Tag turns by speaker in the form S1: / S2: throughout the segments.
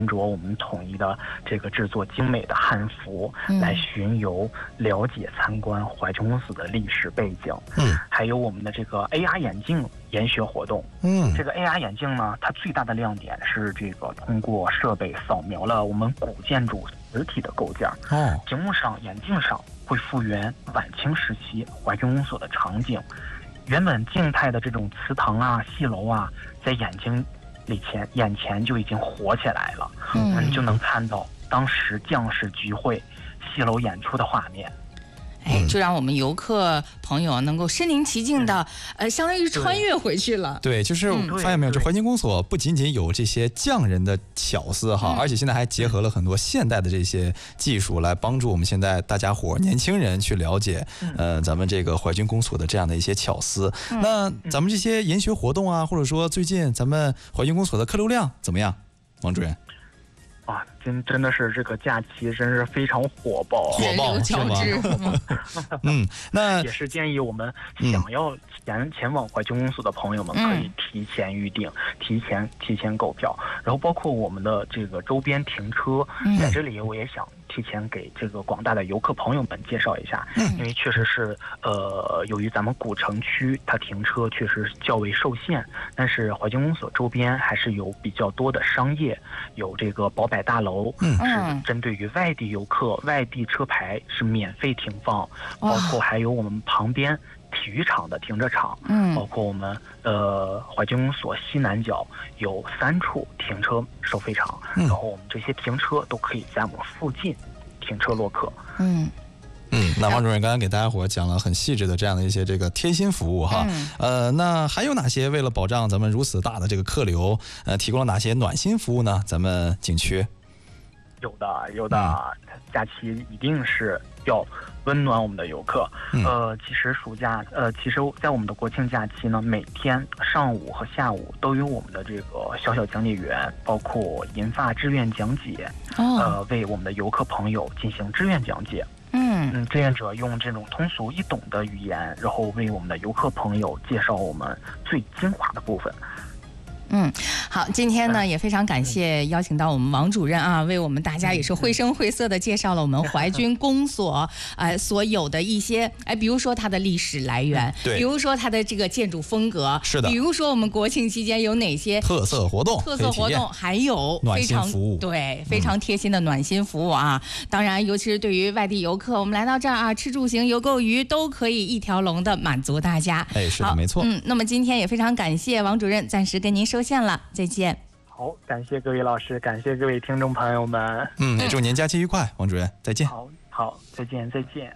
S1: 着我们统一的这个制作精美的汉服来巡游、了解、参观怀旧公所的历史背景。还有我们的这个 AR 眼镜研学活动。这个 AR 眼镜呢，它最大的亮点是这个通过设备扫描了我们古建筑实体的构件。屏幕上、眼镜上会复原晚清时期怀旧公所的场景。原本静态的这种祠堂啊、戏楼啊，在眼前就已经活起来了。我们就能看到当时将士聚会、戏楼演出的画面。
S2: 就让我们游客朋友能够身临其境的，相当于穿越回去了。
S3: 对，就是发现没有，这怀旧公所不仅仅有这些匠人的巧思哈，而且现在还结合了很多现代的这些技术，来帮助我们现在大家伙年轻人去了解，咱们这个怀旧公所的这样的一些巧思。那咱们这些研学活动啊，或者说最近咱们怀旧公所的客流量怎么样，王主任？
S1: 真的是这个假期真是非常火爆
S2: 是吗？
S1: 那也是建议我们想要前往怀旧公所的朋友们可以提前预定、提前购票，然后包括我们的这个周边停车，在这里我也想提前给这个广大的游客朋友们介绍一下，因为确实是由于咱们古城区它停车确实较为受限，但是怀旧公所周边还是有比较多的商业，有这个宝柏大楼，是针对于外地游客，外地车牌是免费停放，包括还有我们旁边体育场的停车场，包括我们怀旧公所西南角有3处停车收费场，然后我们这些停车都可以在我们附近停车落客。
S3: 那王主任刚刚给大家伙讲了很细致的这样的一些这个贴心服务哈，那还有哪些为了保障咱们如此大的这个客流，提供了哪些暖心服务呢？咱们景区
S1: 有的，假期一定是要温暖我们的游客。其实在我们的国庆假期呢，每天上午和下午都有我们的这个小讲解员，包括银发志愿讲解，为我们的游客朋友进行志愿讲解。志愿者用这种通俗易懂的语言，然后为我们的游客朋友介绍我们最精华的部分。
S2: 好，今天呢也非常感谢邀请到我们王主任啊，为我们大家也是绘声绘色的介绍了我们怀军公所所有的一些比如说它的历史来源，比如说它的这个建筑风格，是的，比如说我们国庆期间有哪些特色活动，还有非常非常贴心的暖心服务啊。当然，尤其是对于外地游客，我们来到这儿啊，吃住行游购娱都可以一条龙的满足大家。
S3: 是的，没错。
S2: 那么今天也非常感谢王主任，暂时跟您收线了，再见。
S1: 好，感谢各位老师，感谢各位听众朋友们。
S3: 也祝您假期愉快，王主任，再见。
S1: 好，再见。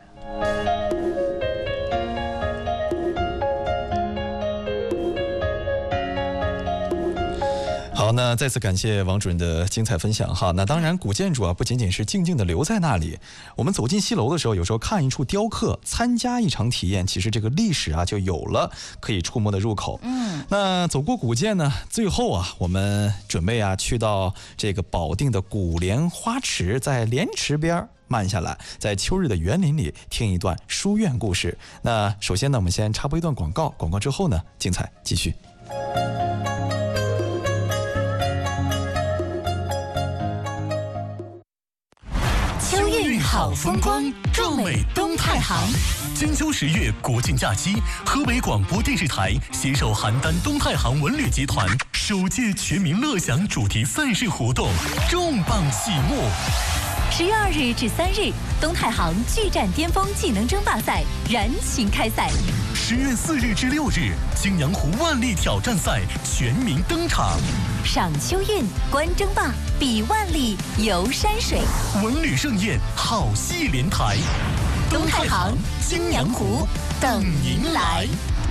S3: 好，那再次感谢王主任的精彩分享哈。那当然，古建筑啊，不仅仅是静静的留在那里。我们走进戏楼的时候，有时候看一处雕刻，参加一场体验，其实这个历史啊就有了可以触摸的入口。那走过古建呢，最后啊，我们准备啊去到这个保定的古莲花池，在莲池边慢下来，在秋日的园林里听一段书院故事。那首先呢，我们先插播一段广告，广告之后呢，精彩继续。
S4: 好风光，壮美东太行。金秋10月国庆假期，河北广播电视台携手邯郸东太行文旅集团首届全民乐享主题赛事活动重磅启幕。
S5: 10月2日至3日，东太行巨战巅峰技能争霸赛燃情开赛。
S4: 10月4日至6日，青阳湖万历挑战赛全民登场。
S5: 赏秋韵，观争霸，比万历，游山水，
S4: 文旅盛宴，好戏连台。
S5: 东太行、青阳湖等您来。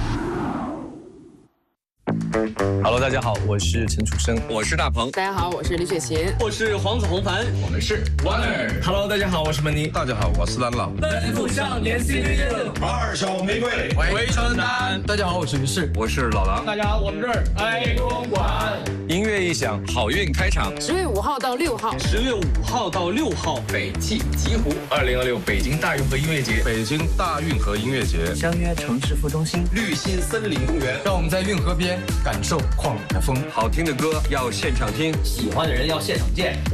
S6: Hello， 大家好，我是陈楚生，
S7: 我是大鹏，
S8: 大家好，我是李雪琴，
S9: 我是黄子弘凡，
S10: 我们是
S11: Warner。Hello， 大家好，我是门尼，
S12: 大家好，我是蓝老。
S13: 奔赴少年 CDN，
S14: 二手玫瑰
S15: 回春丹，
S16: 大家好，我是于适，
S17: 我是老狼，
S18: 大家好，我们这儿爱公馆。
S6: 音乐一响，好运开场。
S7: 10月5号到6号
S11: ，10月5号到6号，
S6: 北汽极狐
S11: 2026北京大运河音乐节，
S8: 北京大运河音乐节，
S9: 相约城市副中心
S11: 绿心森林公园，
S10: 让我们在运河边感受旷野的风。
S6: 好听的歌要现场听，
S9: 喜欢的人要现场见。